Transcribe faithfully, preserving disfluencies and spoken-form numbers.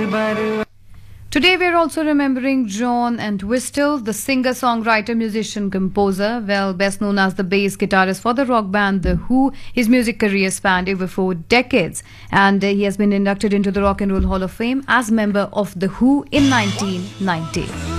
Today we're also remembering John Entwistle, the singer, songwriter, musician, composer, well best known as the bass guitarist for the rock band The Who. His music career spanned over four decades and uh, he has been inducted into the Rock and Roll Hall of Fame as member of The Who in nineteen ninety.